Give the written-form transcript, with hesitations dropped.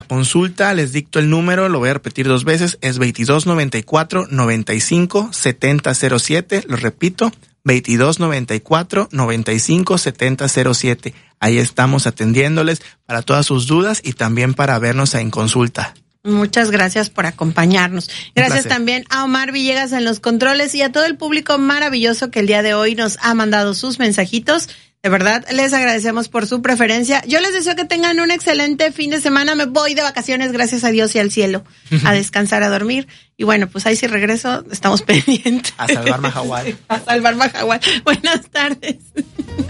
consulta, les dicto el número, lo voy a repetir 2 veces, es 2294-95-7007, lo repito, 2294-95-7007. Ahí estamos atendiéndoles para todas sus dudas y también para vernos en consulta. Muchas gracias por acompañarnos. Gracias también a Omar Villegas en los controles y a todo el público maravilloso que el día de hoy nos ha mandado sus mensajitos. De verdad, les agradecemos por su preferencia. Yo les deseo que tengan un excelente fin de semana. Me voy de vacaciones, gracias a Dios y al cielo, a descansar, a dormir. Y bueno, pues ahí si regreso, estamos pendientes. A salvar Mahahual. A salvar Mahahual. Buenas tardes.